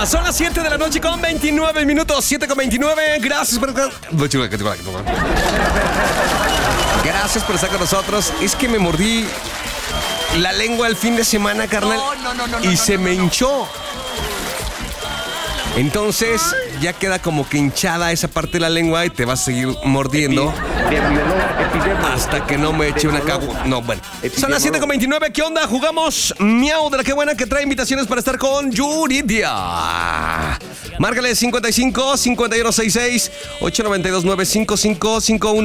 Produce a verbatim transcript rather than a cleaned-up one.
Son las siete de la noche con veintinueve minutos. siete con veintinueve. Gracias por... Gracias por estar con nosotros. Es que me mordí la lengua el fin de semana, carnal. No, no, no, no, y no, se no, me no. hinchó. Entonces ya queda como que hinchada esa parte de la lengua y te vas a seguir mordiendo hasta que no me eche una cagua. No, bueno. Son las siete con veintinueve. ¿Qué onda? Jugamos Miau de la que buena, que trae invitaciones para estar con Yuridia. Márcale cincuenta y cinco, cincuenta y uno sesenta y seis, ocho nueve dos, nueve cinco cinco cinco uno.